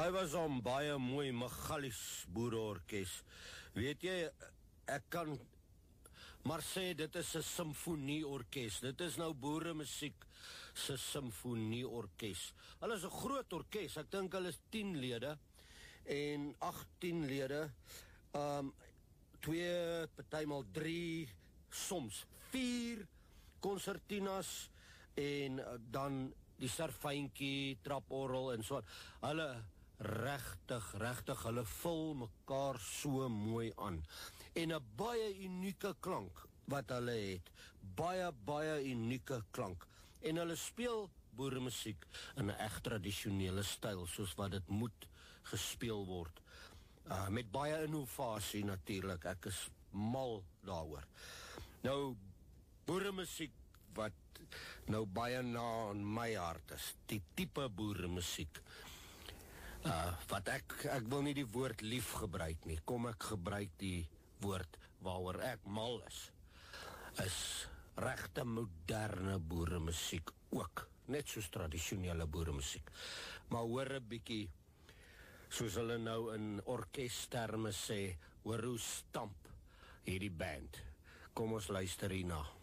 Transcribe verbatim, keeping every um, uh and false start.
Daai was om baie mooi Magalies boereorkes. Weet jy, ek kan maar sê, dit is 'n simfonieorkes. Dit is nou boeremusiek se simfonieorkes. Hulle is 'n groot orkes. Ek dink hulle is tien lede en agttien lede. Um twee, partymal drie, soms vier konsertinas en uh, dan die serfyntjie, traporgel en so. Hulle regtig, regtig, hulle vul mekaar so mooi aan. En 'n baie unieke klank wat hulle het. Baie, baie unieke klank. En hulle speel boeremusiek in 'n reg tradisionele styl, soos wat dit moet gespeel word. Uh, met baie innovasie natuurlik. Ek is mal daaroor. Nou, boeremusiek wat nou baie na aan my hart is, die tipe boeremusiek. Uh, wat ek, ek wil nie die woord lief gebruik nie, kom ek gebruik die woord waaroor ek mal is, is regte moderne boeremusiek ook, net soos tradisionele boeremusiek. Maar hoor 'n bietjie, soos hulle nou in orkesterme sê, hoor hoe stamp hierdie band. Kom ons luister hierna.